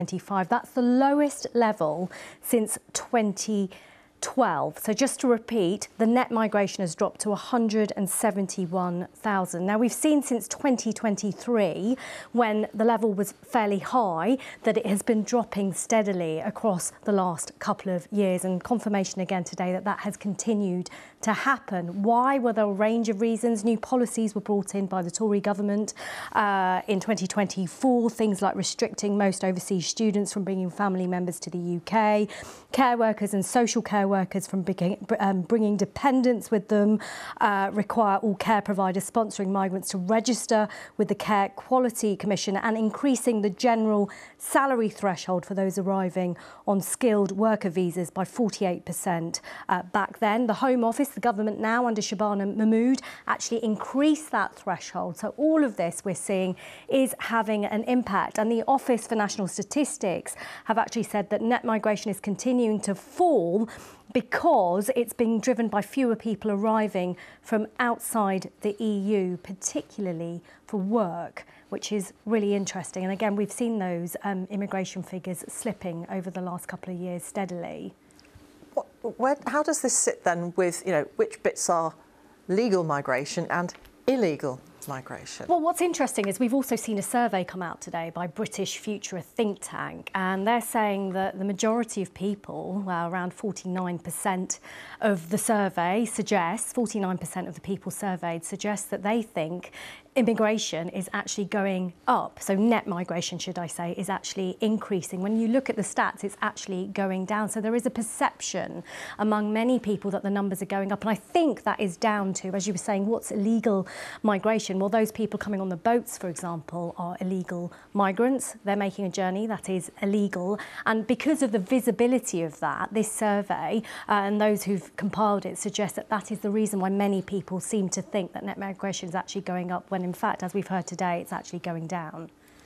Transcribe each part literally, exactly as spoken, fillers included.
twenty-five. That's the lowest level since twenty twelve. So just to repeat, the net migration has dropped to one hundred seventy-one thousand. Now, we've seen since twenty twenty-three, when the level was fairly high, that it has been dropping steadily across the last couple of years, and confirmation again today that that has continued to happen. Why? Well, there are a range of reasons. New policies were brought in by the Tory government uh, in twenty twenty-four, things like restricting most overseas students from bringing family members to the U K, care workers and social care workers from bringing, um, bringing dependents with them, uh, require all care providers sponsoring migrants to register with the Care Quality Commission, and increasing the general salary threshold for those arriving on skilled worker visas by forty-eight percent. Uh, back then, the Home Office, the government now under Shabana Mahmood, actually increased that threshold. So all of this we're seeing is having an impact. And the Office for National Statistics have actually said that net migration is continuing to fall because it's being driven by fewer people arriving from outside the E U, particularly for work, which is really interesting. And again, we've seen those um, immigration figures slipping over the last couple of years steadily. What, where, how does this sit then with, you know, which bits are legal migration and illegal migration? Well, what's interesting is we've also seen a survey come out today by British Future, a think tank, and they're saying that the majority of people, well, around forty-nine percent of the survey suggests, forty-nine percent of the people surveyed suggest that they think immigration is actually going up. So net migration, should I say, is actually increasing. When you look at the stats, it's actually going down. So there is a perception among many people that the numbers are going up. And I think that is down to, as you were saying, what's illegal migration? Well, those people coming on the boats, for example, are illegal migrants. They're making a journey that is illegal. And because of the visibility of that, this survey uh, and those who've compiled it suggest that that is the reason why many people seem to think that net migration is actually going up, when in fact, as we've heard today, it's actually going down.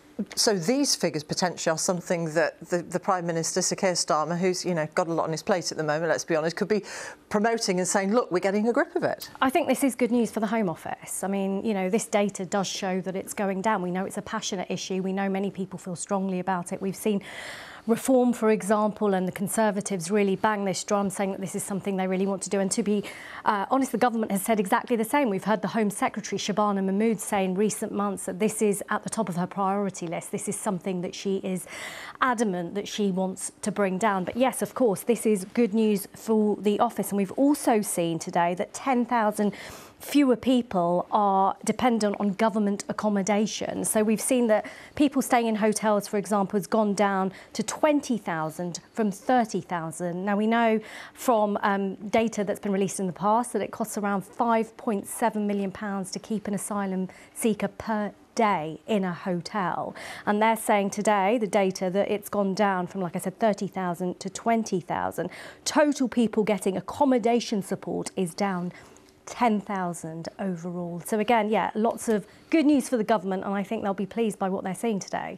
So these figures potentially are something that the, the Prime Minister, Sir Keir Starmer, who's, you know, got a lot on his plate at the moment, let's be honest, could be promoting and saying, look, we're getting a grip of it. I think this is good news for the Home Office. I mean, you know, this data does show that it's going down. We know it's a passionate issue. We know many people feel strongly about it. We've seen Reform, for example, and the Conservatives really bang this drum, saying that this is something they really want to do. And to be uh, honest, the government has said exactly the same. We've heard the Home Secretary, Shabana Mahmood, say in recent months that this is at the top of her priority list. This is something that she is adamant that she wants to bring down. But yes, of course, this is good news for the office. And we've also seen today that ten thousand fewer people are dependent on government accommodation. So we've seen that people staying in hotels, for example, has gone down to twenty thousand from thirty thousand. Now, we know from um, data that's been released in the past that it costs around five point seven million pounds to keep an asylum seeker per day in a hotel. And they're saying today, the data, that it's gone down from, like I said, thirty thousand to twenty thousand. Total people getting accommodation support is down ten thousand overall. So again, yeah, lots of good news for the government, and I think they'll be pleased by what they're seeing today.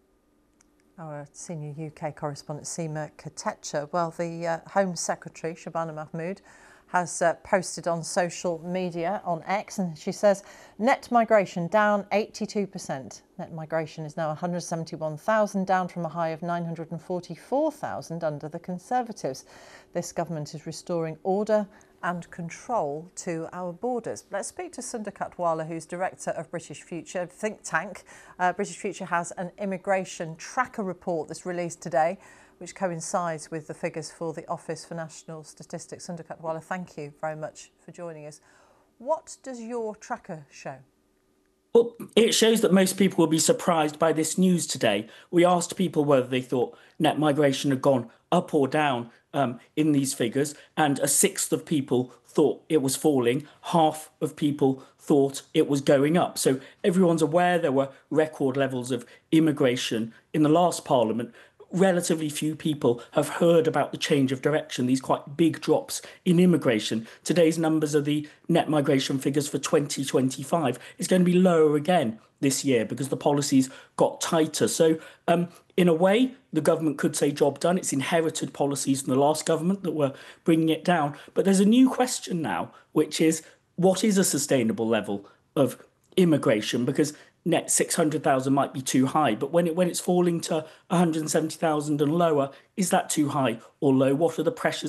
Our senior U K correspondent, Seema Katecha. Well, the uh, Home Secretary, Shabana Mahmood, has uh, posted on social media, on X, and she says net migration down eighty-two percent. Net migration is now one hundred seventy-one thousand, down from a high of nine hundred forty-four thousand under the Conservatives. This government is restoring order and control to our borders. Let's speak to Sunda Katwala, who's director of British Future think tank. Uh, British Future has an immigration tracker report that's released today, which coincides with the figures for the Office for National Statistics. Sunda Katwala, thank you very much for joining us. What does your tracker show? Well, it shows that most people will be surprised by this news today. We asked people whether they thought net migration had gone up or down um, in these figures, and a sixth of people thought it was falling. Half of people thought it was going up. So everyone's aware there were record levels of immigration in the last Parliament. Relatively few people have heard about the change of direction, these quite big drops in immigration. Today's numbers are the net migration figures for twenty twenty-five. It's going to be lower again this year because the policies got tighter. So um, in a way, the government could say job done. It's inherited policies from the last government that were bringing it down. But there's a new question now, which is what is a sustainable level of immigration? Because net six hundred thousand might be too high, but when it when it's falling to one hundred seventy thousand and lower, is that too high or low? What are the pressures